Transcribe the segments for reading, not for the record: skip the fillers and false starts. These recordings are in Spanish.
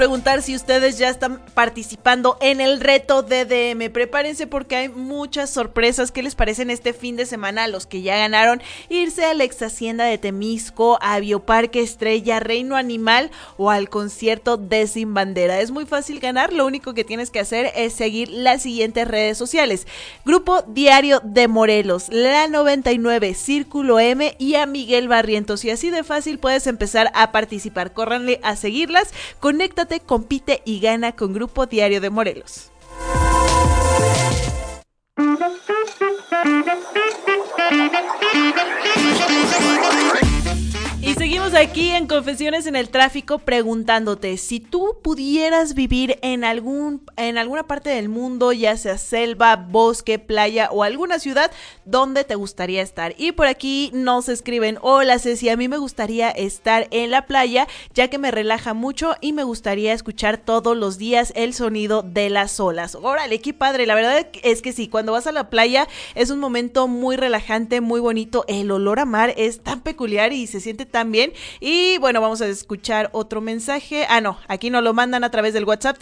Preguntar si ustedes ya están participando en el reto DDM. Prepárense porque hay muchas sorpresas. ¿Qué les parecen este fin de semana a los que ya ganaron? Irse a la ex hacienda de Temisco, a Bioparque Estrella, Reino Animal o al concierto de Sin Bandera. Es muy fácil ganar, lo único que tienes que hacer es seguir las siguientes redes sociales: Grupo Diario de Morelos, La 99, Círculo M y a Miguel Barrientos. Y así de fácil puedes empezar a participar. Córranle a seguirlas, conéctate, compite y gana con Grupo Diario de Morelos. Y seguimos aquí en Confesiones en el Tráfico preguntándote, si tú pudieras vivir en alguna parte del mundo, ya sea selva, bosque, playa o alguna ciudad, ¿dónde te gustaría estar? Y por aquí nos escriben: hola Ceci, a mí me gustaría estar en la playa, ya que me relaja mucho y me gustaría escuchar todos los días el sonido de las olas. Órale, qué padre, la verdad es que sí, cuando vas a la playa es un momento muy relajante, muy bonito, el olor a mar es tan peculiar y se siente tan bien. Y bueno, vamos a escuchar otro mensaje. No, aquí nos lo mandan a través del WhatsApp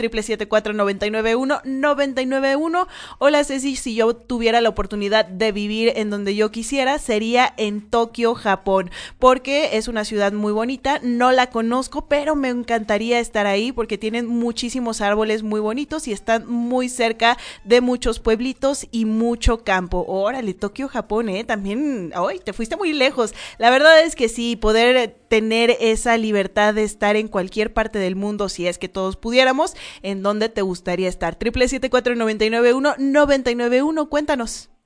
777-499-1991. Hola Ceci, si yo tuviera la oportunidad de vivir en donde yo quisiera, sería en Tokio, Japón, porque es una ciudad muy bonita, no la conozco, pero me encantaría estar ahí porque tienen muchísimos árboles muy bonitos y están muy cerca de muchos pueblitos y mucho campo. Órale, Tokio, Japón, también, hoy te fuiste muy lejos. La verdad es que sí, poder tener esa libertad de estar en cualquier parte del mundo, si es que todos pudiéramos, ¿en dónde te gustaría estar? 777-499-1991, cuéntanos.